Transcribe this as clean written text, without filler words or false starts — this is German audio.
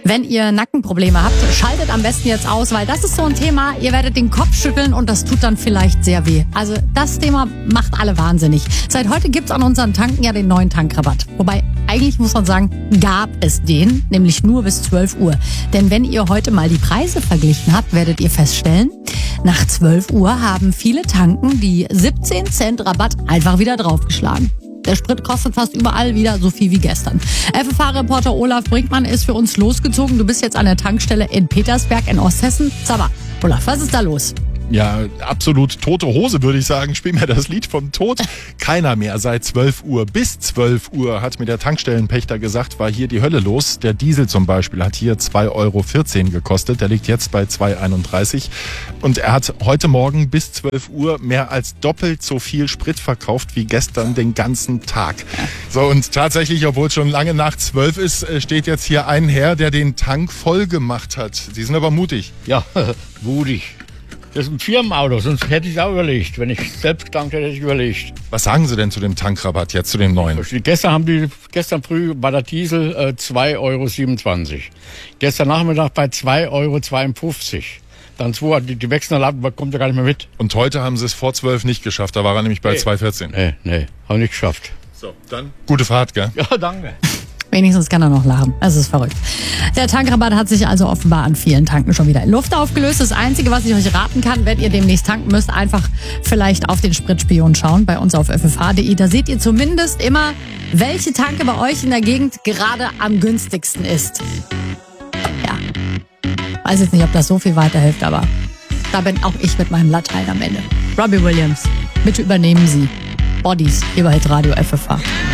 Wenn ihr Nackenprobleme habt, schaltet am besten jetzt aus, weil das ist so ein Thema, ihr werdet den Kopf schütteln und das tut dann vielleicht sehr weh. Also das Thema macht alle wahnsinnig. Seit heute gibt's an unseren Tanken ja den neuen Tankrabatt. Wobei, eigentlich muss man sagen, gab es den, nämlich nur bis 12 Uhr. Denn wenn ihr heute mal die Preise verglichen habt, werdet ihr feststellen, nach 12 Uhr haben viele Tanken die 17 Cent Rabatt einfach wieder draufgeschlagen. Der Sprit kostet fast überall wieder so viel wie gestern. FFH-Reporter Olaf Brinkmann ist für uns losgezogen. Du bist jetzt an der Tankstelle in Petersberg in Osthessen. Sag mal, Olaf, was ist da los? Ja, absolut tote Hose, würde ich sagen. Spiel mir das Lied vom Tod. Keiner mehr seit 12 Uhr. Bis 12 Uhr, hat mir der Tankstellenpächter gesagt, war hier die Hölle los. Der Diesel zum Beispiel hat hier 2,14 Euro gekostet. Der liegt jetzt bei 2,31 €. Und er hat heute Morgen bis 12 Uhr mehr als doppelt so viel Sprit verkauft wie gestern den ganzen Tag. So, und tatsächlich, obwohl es schon lange nach 12 ist, steht jetzt hier ein Herr, der den Tank voll gemacht hat. Sie sind aber mutig. Ja, mutig. Das ist ein Firmenauto, sonst hätte ich es auch überlegt. Wenn ich selbst getankt hätte, hätte ich überlegt. Was sagen Sie denn zu dem Tankrabatt jetzt, zu dem neuen? Gestern früh bei der Diesel 2,27 €. Gestern Nachmittag bei 2,52 €. Dann die Wechselnadel kommt ja gar nicht mehr mit. Und heute haben Sie es vor 12 nicht geschafft, da war er nämlich bei 2,14. Nee, haben nicht geschafft. So, dann gute Fahrt, gell? Ja, danke. Wenigstens kann er noch lachen. Es ist verrückt. Der Tankrabatt hat sich also offenbar an vielen Tanken schon wieder in Luft aufgelöst. Das Einzige, was ich euch raten kann, wenn ihr demnächst tanken müsst, einfach vielleicht auf den Spritspion schauen, bei uns auf ffh.de. Da seht ihr zumindest immer, welche Tanke bei euch in der Gegend gerade am günstigsten ist. Ja, weiß jetzt nicht, ob das so viel weiterhilft, aber da bin auch ich mit meinem Latein am Ende. Robbie Williams, bitte übernehmen Sie. Bodies, hier bei Hitradio FFH.